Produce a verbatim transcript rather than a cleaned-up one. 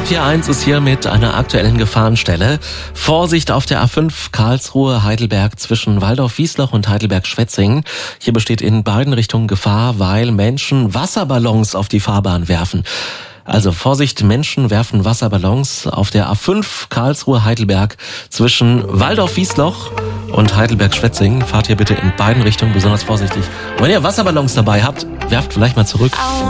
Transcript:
R P R eins ist hier mit einer aktuellen Gefahrenstelle. Vorsicht auf der A fünf Karlsruhe-Heidelberg zwischen Waldorf-Wiesloch und Heidelberg-Schwetzingen. Hier besteht in beiden Richtungen Gefahr, weil Menschen Wasserballons auf die Fahrbahn werfen. Also Vorsicht, Menschen werfen Wasserballons auf der A fünf Karlsruhe-Heidelberg zwischen Waldorf-Wiesloch und Heidelberg-Schwetzingen. Fahrt hier bitte in beiden Richtungen besonders vorsichtig. Und wenn ihr Wasserballons dabei habt, werft vielleicht mal zurück.